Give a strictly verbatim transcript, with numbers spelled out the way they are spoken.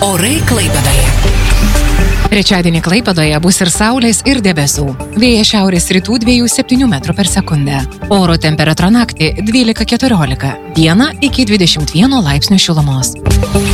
Orai Klaipėdoje. Trečiadienį Klaipėdoje bus ir saulės, ir debesų. Vėjas šiaurės rytų dviejų septynių metrų per sekundę. Oro temperatūra naktį dvylika keturiolika, dieną iki dvidešimt vieno laipsnių šilumos.